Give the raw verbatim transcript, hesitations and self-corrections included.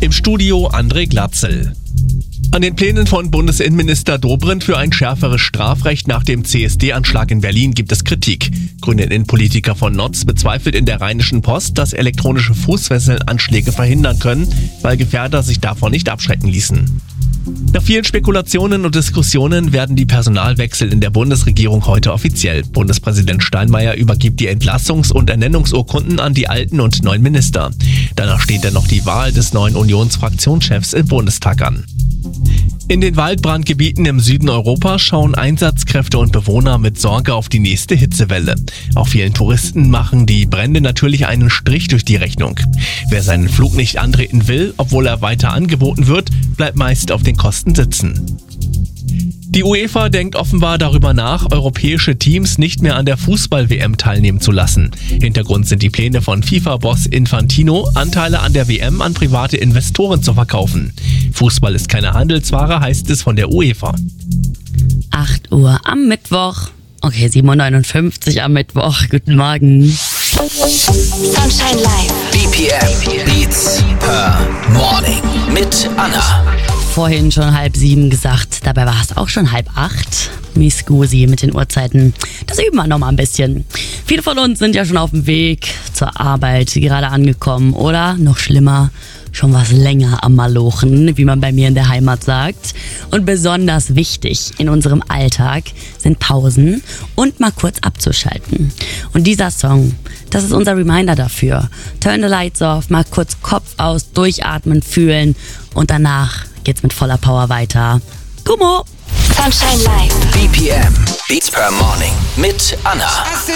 Im Studio André Glatzel. An den Plänen von Bundesinnenminister Dobrindt für ein schärferes Strafrecht nach dem C S D-Anschlag in Berlin gibt es Kritik. Grüne Innenpolitiker von Notz bezweifelt in der Rheinischen Post, dass elektronische Fußfesseln Anschläge verhindern können, weil Gefährder sich davon nicht abschrecken ließen. Nach vielen Spekulationen und Diskussionen werden die Personalwechsel in der Bundesregierung heute offiziell. Bundespräsident Steinmeier übergibt die Entlassungs- und Ernennungsurkunden an die alten und neuen Minister. Danach steht dann noch die Wahl des neuen Unionsfraktionschefs im Bundestag an. In den Waldbrandgebieten im Süden Europas schauen Einsatzkräfte und Bewohner mit Sorge auf die nächste Hitzewelle. Auch vielen Touristen machen die Brände natürlich einen Strich durch die Rechnung. Wer seinen Flug nicht antreten will, obwohl er weiter angeboten wird, bleibt meist auf den Kosten sitzen. Die UEFA denkt offenbar darüber nach, europäische Teams nicht mehr an der Fußball-W M teilnehmen zu lassen. Hintergrund sind die Pläne von FIFA-Boss Infantino, Anteile an der W M an private Investoren zu verkaufen. Fußball ist keine Handelsware, heißt es von der UEFA. acht Uhr am Mittwoch. Okay, sieben Uhr neunundfünfzig am Mittwoch. Guten Morgen. Sunshine Live. B P M Beats per Morning mit Anna. Vorhin schon halb sieben gesagt, dabei war es auch schon halb acht. Miss Gusi mit den Uhrzeiten. Das üben wir noch mal ein bisschen. Viele von uns sind ja schon auf dem Weg zur Arbeit, gerade angekommen oder noch schlimmer, schon was länger am Malochen, wie man bei mir in der Heimat sagt. Und besonders wichtig in unserem Alltag sind Pausen und mal kurz abzuschalten. Und dieser Song, das ist unser Reminder dafür. Turn the lights off, mal kurz Kopf aus, durchatmen, fühlen und danach geht's mit voller Power weiter. Gummo! Sunshine Live. B P M Beats per Morning mit Anna.